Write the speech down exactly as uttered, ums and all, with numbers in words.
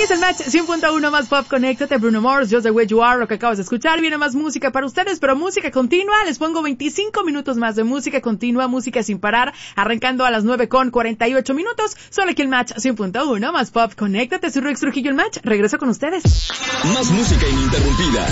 Sigues el Match cien punto uno más pop, conéctate, Bruno Mars, Just the Way You Are, lo que acabas de escuchar. Viene más música para ustedes, pero música continua. Les pongo veinticinco minutos más de música continua, música sin parar, arrancando a las nueve con cuarenta y ocho minutos. Solo aquí el Match cien punto uno más pop, conéctate. Soy Rex Trujillo, el Match. Regreso con ustedes. Más música ininterrumpida.